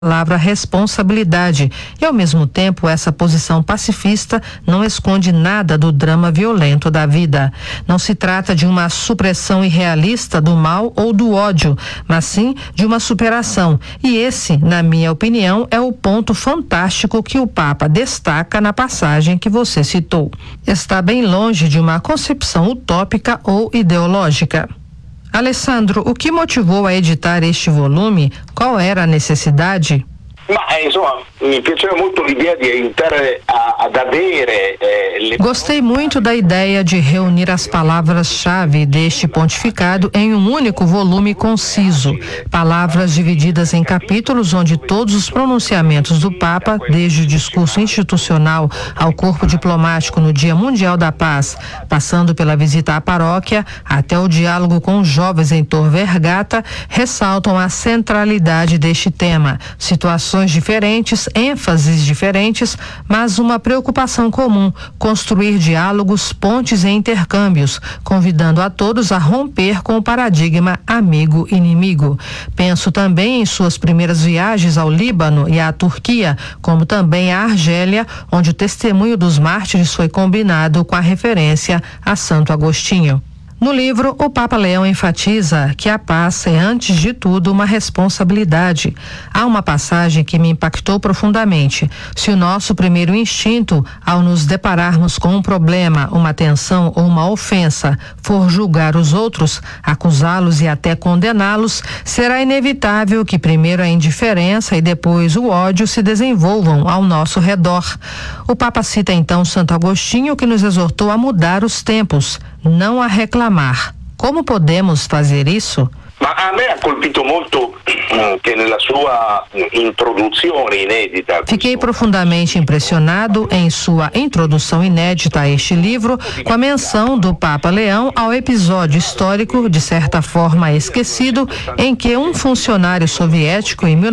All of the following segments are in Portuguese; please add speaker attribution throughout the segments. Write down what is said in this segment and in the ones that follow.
Speaker 1: palavra responsabilidade e, ao mesmo tempo, essa posição pacifista não esconde nada do drama violento da vida. Não se trata de uma supressão irrealista do mal ou do ódio, mas sim de uma superação. E esse, na minha opinião, é o ponto fantástico que o Papa destaca na passagem que você citou. Está bem longe de uma concepção utópica ou ideológica. Alessandro, o que motivou a editar este volume? Qual era a necessidade?
Speaker 2: Insomma, mi piaceva molto l'idea di aiutare ad avere
Speaker 1: Gostei muito da ideia de reunir as palavras-chave deste pontificado em um único volume conciso. Palavras divididas em capítulos onde todos os pronunciamentos do Papa, desde o discurso institucional ao corpo diplomático no Dia Mundial da Paz, passando pela visita à paróquia, até o diálogo com os jovens em Tor Vergata, ressaltam a centralidade deste tema. Situações diferentes, ênfases diferentes, mas uma preocupação comum: construir diálogos, pontes e intercâmbios, convidando a todos a romper com o paradigma amigo-inimigo. Penso também em suas primeiras viagens ao Líbano e à Turquia, como também à Argélia, onde o testemunho dos mártires foi combinado com a referência a Santo Agostinho. No livro, o Papa Leão enfatiza que a paz é, antes de tudo, uma responsabilidade. Há uma passagem que me impactou profundamente. Se o nosso primeiro instinto, ao nos depararmos com um problema, uma tensão ou uma ofensa, for julgar os outros, acusá-los e até condená-los, será inevitável que primeiro a indiferença e depois o ódio se desenvolvam ao nosso redor. O Papa cita então Santo Agostinho, que nos exortou a mudar os tempos, não a reclamar. Como podemos fazer isso?
Speaker 2: Ma a me ha colpito molto che nella sua introduzione inedita.
Speaker 1: Fiquei profundamente impressionado em sua introdução inédita a este livro, com a menção do Papa Leão ao episódio histórico, de certa forma esquecido, em que um funcionário soviético, em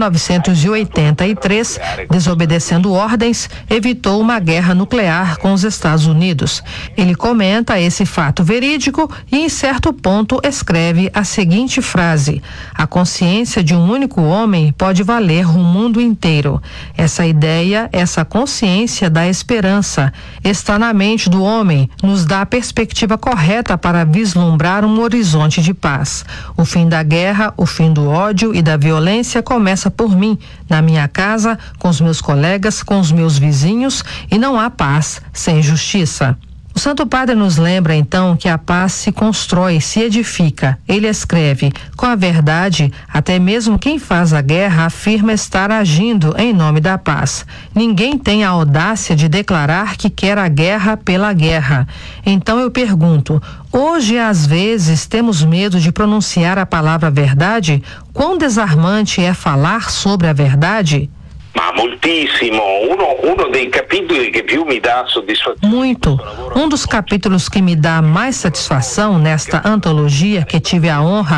Speaker 1: 1983, desobedecendo ordens, evitou uma guerra nuclear com os Estados Unidos. Ele comenta esse fato verídico e, em certo ponto, escreve a seguinte frase: a consciência de um único homem pode valer o mundo inteiro. Essa ideia, essa consciência da esperança, está na mente do homem, nos dá a perspectiva correta para vislumbrar um horizonte de paz. O fim da guerra, o fim do ódio e da violência começa por mim, na minha casa, com os meus colegas, com os meus vizinhos, e não há paz sem justiça. O Santo Padre nos lembra, então, que a paz se constrói, se edifica. Ele escreve: com a verdade, até mesmo quem faz a guerra afirma estar agindo em nome da paz. Ninguém tem a audácia de declarar que quer a guerra pela guerra. Então eu pergunto: hoje, às vezes, temos medo de pronunciar a palavra verdade? Quão desarmante é falar sobre a verdade?
Speaker 2: Ma moltissimo. Uno dei capitoli che più mi dà soddisfazione.
Speaker 1: Muito. Um dos capítulos que me dá mais satisfação nesta antologia, que tive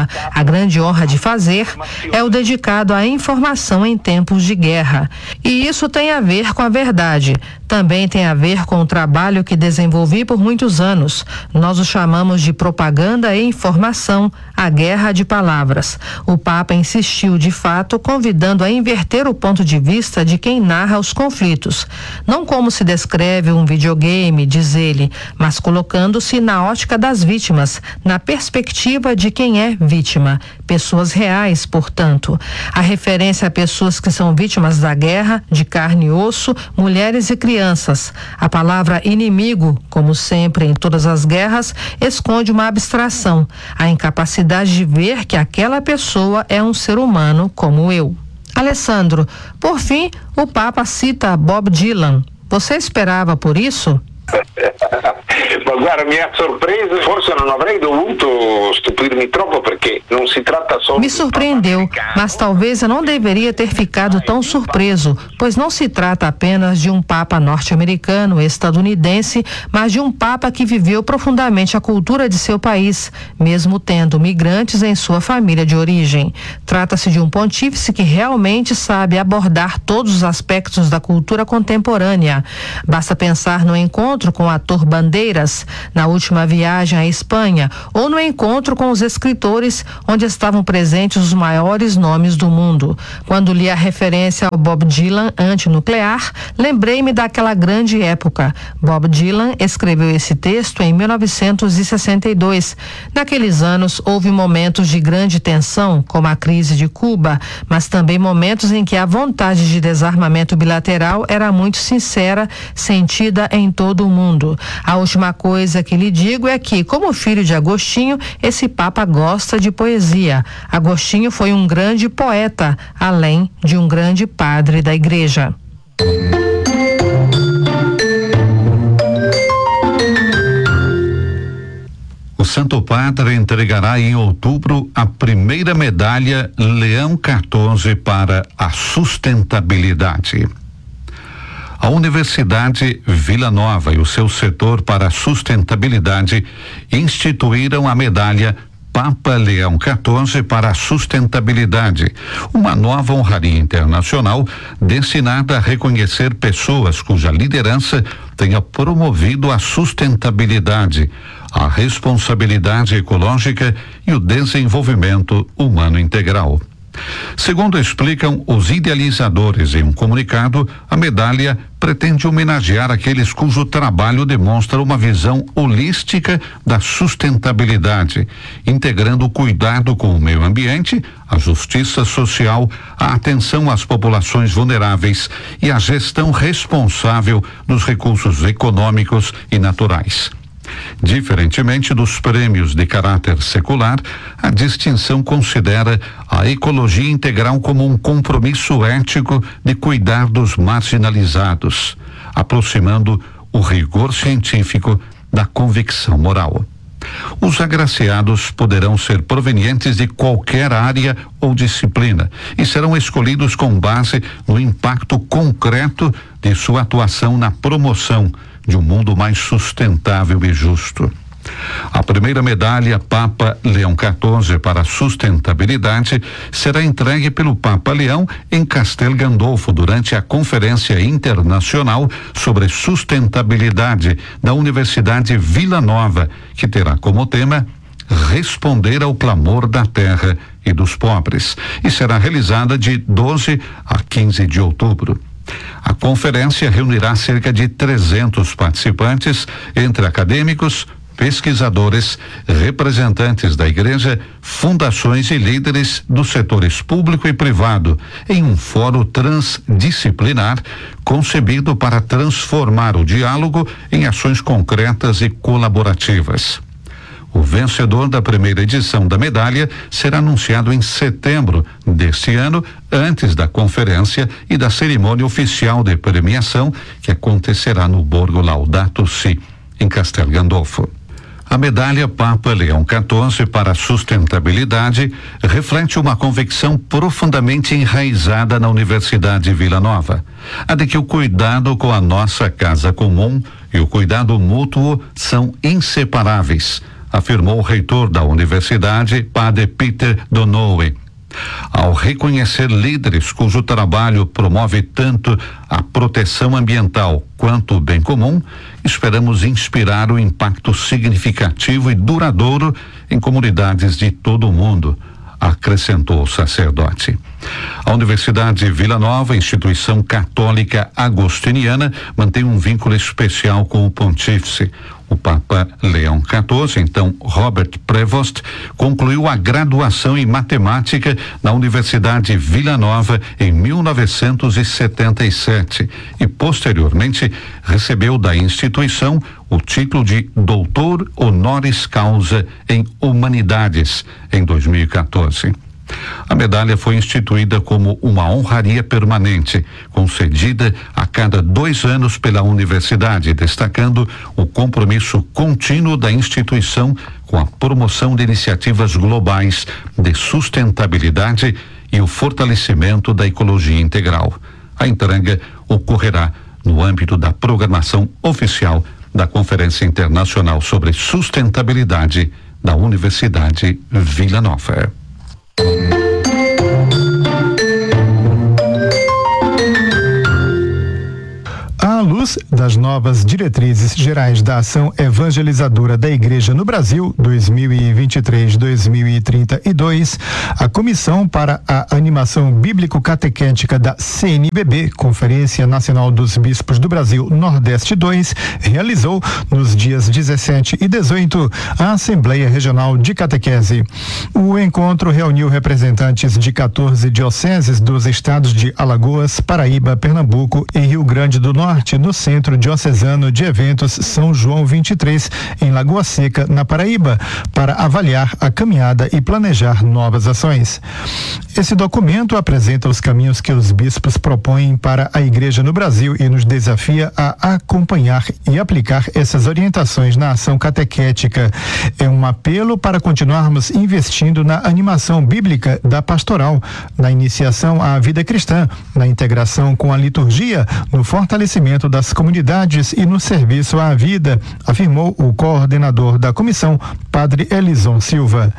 Speaker 1: a grande honra de fazer, é o dedicado à informação em tempos de guerra. E isso tem a ver com a verdade. Também tem a ver com o trabalho que desenvolvi por muitos anos. Nós o chamamos de propaganda e informação, a guerra de palavras. O Papa insistiu, de fato, convidando a inverter o ponto de vista de quem narra os conflitos. Não como se descreve um videogame, diz ele, mas colocando-se na ótica das vítimas, na perspectiva de quem é vítima. Pessoas reais, portanto. A referência a pessoas que são vítimas da guerra, de carne e osso, mulheres e crianças. A palavra inimigo, como sempre em todas as guerras, esconde uma abstração, a incapacidade de ver que aquela pessoa é um ser humano como eu. Alessandro, por fim, o Papa cita Bob Dylan. Você esperava por isso?
Speaker 2: Ma guarda, mi ha sorpreso, forse non avrei dovuto stupirmi troppo perché non si tratta solo.
Speaker 1: Me surpreendeu, mas talvez eu não deveria ter ficado tão surpreso, pois não se trata apenas de um Papa norte-americano, estadunidense, mas de um Papa que viveu profundamente a cultura de seu país, mesmo tendo migrantes em sua família de origem. Trata-se de um pontífice que realmente sabe abordar todos os aspectos da cultura contemporânea. Basta pensar no encontro encontro com o ator Bandeiras na última viagem à Espanha ou no encontro com os escritores onde estavam presentes os maiores nomes do mundo. Quando li a referência ao Bob Dylan antinuclear, lembrei-me daquela grande época. Bob Dylan escreveu esse texto em 1962. Naqueles anos houve momentos de grande tensão, como a crise de Cuba, mas também momentos em que a vontade de desarmamento bilateral era muito sincera, sentida em todo o mundo. A última coisa que lhe digo é que, como filho de Agostinho, esse Papa gosta de poesia. Agostinho foi um grande poeta, além de um grande padre da Igreja.
Speaker 3: O Santo Padre entregará em outubro a primeira medalha Leão XIV para a sustentabilidade. A Universidade Vila Nova e o seu setor para a sustentabilidade instituíram a medalha Papa Leão XIV para a sustentabilidade, uma nova honraria internacional destinada a reconhecer pessoas cuja liderança tenha promovido a sustentabilidade, a responsabilidade ecológica e o desenvolvimento humano integral. Segundo explicam os idealizadores em um comunicado, a medalha pretende homenagear aqueles cujo trabalho demonstra uma visão holística da sustentabilidade, integrando o cuidado com o meio ambiente, a justiça social, a atenção às populações vulneráveis e a gestão responsável dos recursos econômicos e naturais. Diferentemente dos prêmios de caráter secular, a distinção considera a ecologia integral como um compromisso ético de cuidar dos marginalizados, aproximando o rigor científico da convicção moral. Os agraciados poderão ser provenientes de qualquer área ou disciplina e serão escolhidos com base no impacto concreto de sua atuação na promoção de um mundo mais sustentável e justo. A primeira medalha Papa Leão XIV para a sustentabilidade será entregue pelo Papa Leão em Castel Gandolfo durante a Conferência Internacional sobre Sustentabilidade da Universidade Vila Nova, que terá como tema Responder ao clamor da terra e dos pobres, e será realizada de 12 a 15 de outubro. A conferência reunirá cerca de 300 participantes, entre acadêmicos, pesquisadores, representantes da Igreja, fundações e líderes dos setores público e privado, em um fórum transdisciplinar concebido para transformar o diálogo em ações concretas e colaborativas. O vencedor da primeira edição da medalha será anunciado em setembro deste ano, antes da conferência e da cerimônia oficial de premiação, que acontecerá no Borgo Laudato Si, em Castel Gandolfo. A medalha Papa Leão XIV para a sustentabilidade reflete uma convicção profundamente enraizada na Universidade Vila Nova, a de que o cuidado com a nossa casa comum e o cuidado mútuo são inseparáveis, afirmou o reitor da universidade, Padre Peter Donohue. Ao reconhecer líderes cujo trabalho promove tanto a proteção ambiental quanto o bem comum, esperamos inspirar o impacto significativo e duradouro em comunidades de todo o mundo, acrescentou o sacerdote. A Universidade Vila Nova, instituição católica agostiniana, mantém um vínculo especial com o pontífice. O Papa Leão XIV, então Robert Prevost, concluiu a graduação em matemática na Universidade Vila Nova em 1977 e posteriormente recebeu da instituição o título de Doutor Honoris Causa em Humanidades em 2014. A medalha foi instituída como uma honraria permanente, concedida a cada 2 anos pela universidade, destacando o compromisso contínuo da instituição com a promoção de iniciativas globais de sustentabilidade e o fortalecimento da ecologia integral. A entrega ocorrerá no âmbito da programação oficial da Conferência Internacional sobre Sustentabilidade da Universidade Vila Nova.
Speaker 4: A luz luz das novas diretrizes gerais da ação evangelizadora da Igreja no Brasil 2023-2032, a Comissão para a Animação Bíblico-Catequética da CNBB, Conferência Nacional dos Bispos do Brasil Nordeste 2, realizou nos dias 17 e 18 a Assembleia Regional de Catequese. O encontro reuniu representantes de 14 dioceses dos estados de Alagoas, Paraíba, Pernambuco e Rio Grande do Norte, no Centro Diocesano de Eventos São João 23, em Lagoa Seca, na Paraíba, para avaliar a caminhada e planejar novas ações. Esse documento apresenta os caminhos que os bispos propõem para a Igreja no Brasil e nos desafia a acompanhar e aplicar essas orientações na ação catequética. É um apelo para continuarmos investindo na animação bíblica da pastoral, na iniciação à vida cristã, na integração com a liturgia, no fortalecimento das comunidades e no serviço à vida, afirmou o coordenador da comissão, Padre Elison Silva.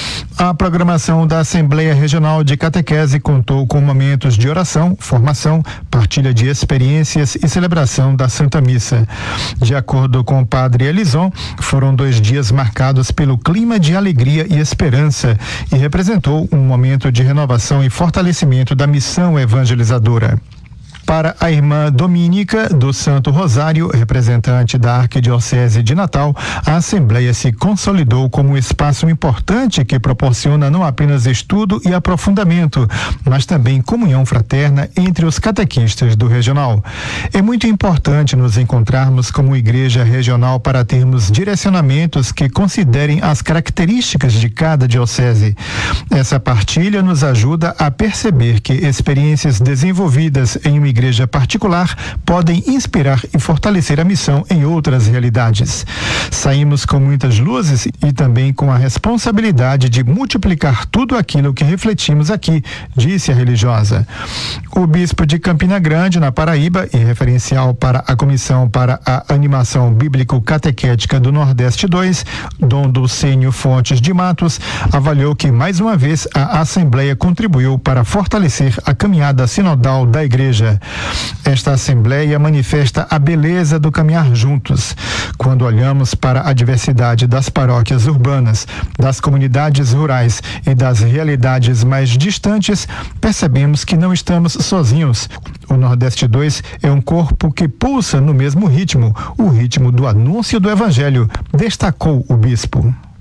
Speaker 4: A programação da Assembleia Regional de Catequese contou com momentos de oração, formação, partilha de experiências e celebração da Santa Missa. De acordo com o Padre Elison, foram 2 dias marcados pelo clima de alegria e esperança e representou um momento de renovação e fortalecimento da missão evangelizadora. Para a irmã Domínica do Santo Rosário, representante da Arquidiocese de Natal, a Assembleia se consolidou como um espaço importante que proporciona não apenas estudo e aprofundamento, mas também comunhão fraterna entre os catequistas do regional. É muito importante nos encontrarmos como igreja regional para termos direcionamentos que considerem as características de cada diocese. Essa partilha nos ajuda a perceber que experiências desenvolvidas em uma igreja particular podem inspirar e fortalecer a missão em outras realidades. Saímos com muitas luzes e também com a responsabilidade de multiplicar tudo aquilo que refletimos aqui, disse a religiosa. O bispo de Campina Grande, na Paraíba, e referencial para a Comissão para a Animação Bíblico-Catequética do Nordeste 2, Dom Dulcínio Fontes de Matos, avaliou que mais uma vez a Assembleia contribuiu para fortalecer a caminhada sinodal da Igreja. Esta Assembleia manifesta a beleza do caminhar juntos. Quando olhamos para a diversidade das paróquias urbanas, das comunidades rurais e das realidades mais distantes, percebemos que não estamos sozinhos. O Nordeste 2 é um corpo que pulsa no mesmo ritmo, o ritmo do anúncio do Evangelho, destacou o bispo.